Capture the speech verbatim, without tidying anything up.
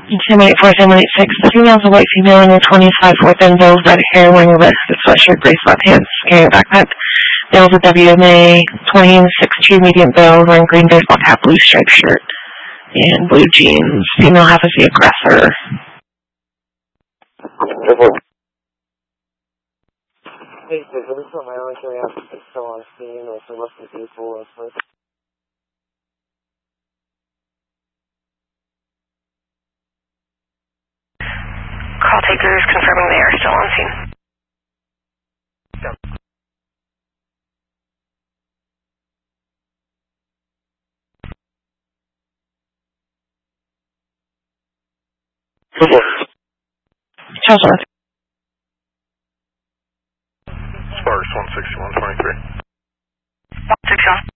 Sam eight four, Sam eight six. The female is a white female in her twenties, five four, thin build, red hair, wearing a vest, a sweatshirt, gray sweatpants, carrying a backpack. Male is a W M A, twenty and six two, medium build, wearing green baseball cap, blue striped shirt, and blue jeans. Female half is the aggressor. Hey, so this is my only carry out is still on scene, or so less than people, or so. Call takers confirming they are still on scene. Yep. Charles North. Sparks one sixty-one twenty-three. one sixty-one.